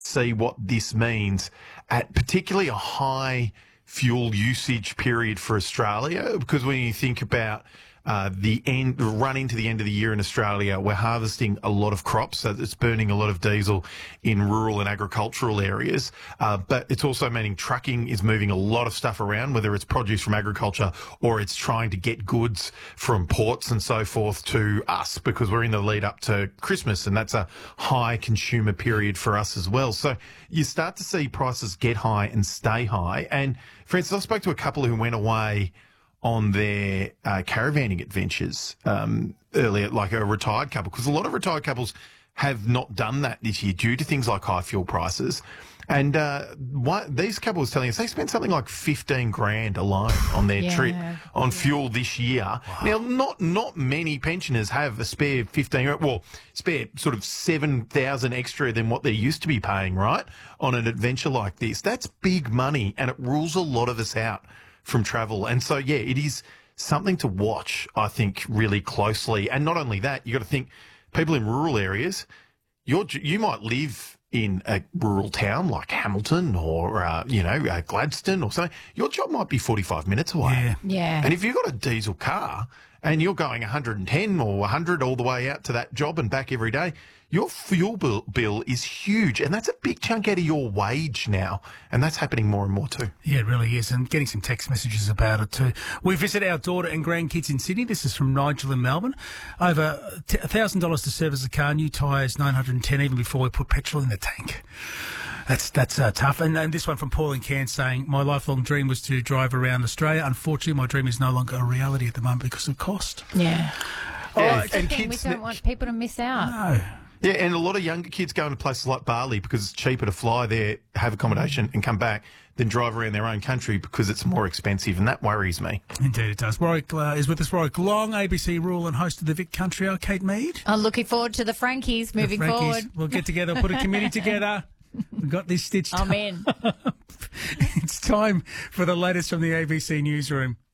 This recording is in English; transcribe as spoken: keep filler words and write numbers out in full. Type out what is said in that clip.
see what this means at particularly a high fuel usage period for Australia, because when you think about uh, the end, run into the end of the year in Australia, we're harvesting a lot of crops, so it's burning a lot of diesel in rural and agricultural areas. Uh, but it's also meaning trucking is moving a lot of stuff around, whether it's produce from agriculture or it's trying to get goods from ports and so forth to us, because we're in the lead up to Christmas, and that's a high consumer period for us as well. So you start to see prices get high and stay high. And for instance, I spoke to a couple who went away on their uh, caravanning adventures um, earlier, like a retired couple, because a lot of retired couples have not done that this year due to things like high fuel prices. And uh, what, these couples telling us they spent something like fifteen grand alone on their Yeah. trip on fuel this year. Wow. Now, not not many pensioners have a spare fifteen, well, spare sort of seven thousand extra than what they're used to be paying, right, on an adventure like this. That's big money, and it rules a lot of us out from travel. And so, yeah, it is something to watch, I think, really closely. And not only that, you got to think people in rural areas, you're, you might live in a rural town like Hamilton or, uh, you know, uh, Gladstone or something. Your job might be forty-five minutes away. Yeah. Yeah. And if you've got a diesel car and you're going one hundred and ten or one hundred all the way out to that job and back every day, your fuel bill, bill is huge. And that's a big chunk out of your wage now. And that's happening more and more too. Yeah, it really is, and getting some text messages about it too. We visit our daughter and grandkids in Sydney. This is from Nigel in Melbourne. Over one thousand dollars to service the car, new tyres, nine hundred and ten even before we put petrol in the tank. That's that's uh, tough. And, and this one from Paul in Cairns saying, my lifelong dream was to drive around Australia. Unfortunately, my dream is no longer a reality at the moment because of cost. Yeah. Yeah, That's the and thing, we kids don't that- want people to miss out. No. Yeah, and a lot of younger kids going to places like Bali because it's cheaper to fly there, have accommodation and come back than drive around their own country because it's more expensive, and that worries me. Indeed it does. Warwick uh, is with us. Warwick Long, A B C Rural and host of the Vic Country Hour. Kate Mead. I'm looking forward to the Frankies The moving Frankies. forward. We'll get together, put a committee together. We've got this stitched I'm up. in. It's time for the latest from the A B C Newsroom.